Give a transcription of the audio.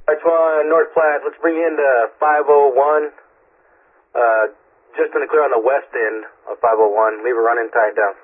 Arch 1, North Platte, let's bring you into 501. Just in the clear on the west end of 501. Leave a running tight down.